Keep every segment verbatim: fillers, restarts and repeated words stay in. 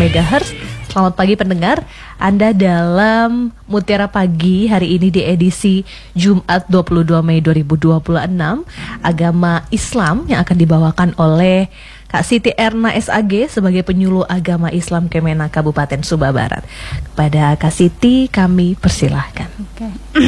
megahertz. Selamat pagi pendengar, Anda dalam Mutiara Pagi hari ini di edisi Jumat dua puluh dua Mei dua ribu dua puluh enam. Agama Islam yang akan dibawakan oleh Kak Siti Erna S A G sebagai penyuluh agama Islam Kemenak Kabupaten Sumba Barat. Kepada Kak Siti kami persilahkan. Okay.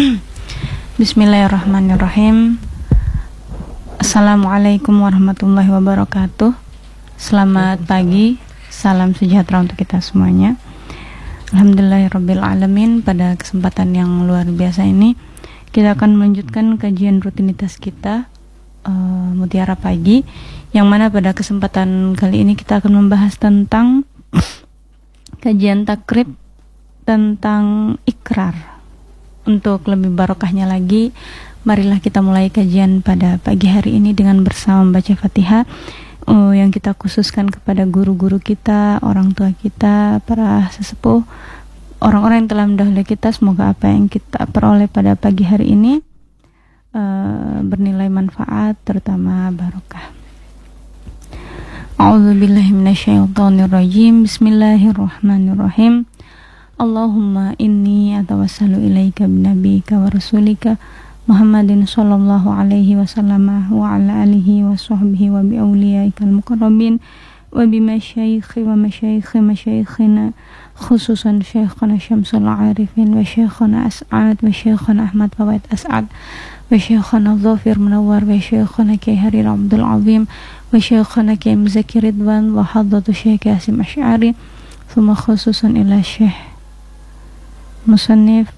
Bismillahirrahmanirrahim. Assalamualaikum warahmatullahi wabarakatuh. Selamat pagi, salam sejahtera untuk kita semuanya. Alhamdulillahirabbil alamin. Pada kesempatan yang luar biasa ini kita akan melanjutkan kajian rutinitas kita uh, Mutiara Pagi, yang mana pada kesempatan kali ini kita akan membahas tentang kajian takrib tentang ikrar. Untuk lebih barokahnya lagi, marilah kita mulai kajian pada pagi hari ini dengan bersama membaca Fatihah uh, yang kita khususkan kepada guru-guru kita, orang tua kita, para sesepuh, orang-orang yang telah mendahului kita. Semoga apa yang kita peroleh pada pagi hari ini uh, bernilai manfaat, terutama barokah. A'udzubillahi minasyaitonirrajim. Bismillahirrahmanirrahim. Allahumma inni atawassalu ilaika binabika wa rasulika Muhammadin sallallahu alaihi wasallam wa ala alihi wa sahbihi wa bi awliyaikal muqarrabin wa bi masyayikhi wa masyayikhi masyayikhina khususan Syekhana Syamsul Arifin wa Syekhana As'ad wa Syekhana Ahmad Fawait As'ad wa Syekhana Dhafir Munawwar wa Syekhana Kiai Harir Abdul Azim wa Syekhana Kiai Muzakir Ridwan wa Hadratu Syekh Hasim Asy'ari, thumma khususan ila Syekh Musannif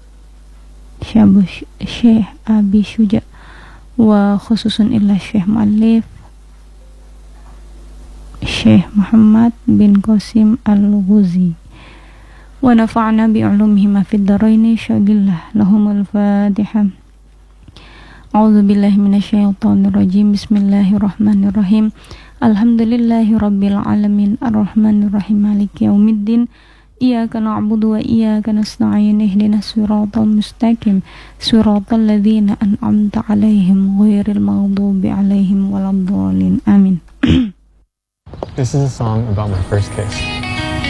Syekh Abi Syuja wa khususun illa Syekh Mu'allif Syekh Muhammad bin Qasim Al-Ghuzi wa nafa'na bi'ulumihima fid dharaini syadillah lahumul Fatihah. A'udzu billahi minasyaitonir rajim. Bismillahirrahmanirrahim. Alhamdulillahi rabbil alamin arrahmanir rahim maliki yaumiddin. Iyyaka na'budu wa iyyaka nasta'in ihdinas siratal mustaqim siratal ladzina an'amta 'alaihim ghairil maghdubi 'alaihim waladdallin. Amin. This is a song about my first kiss.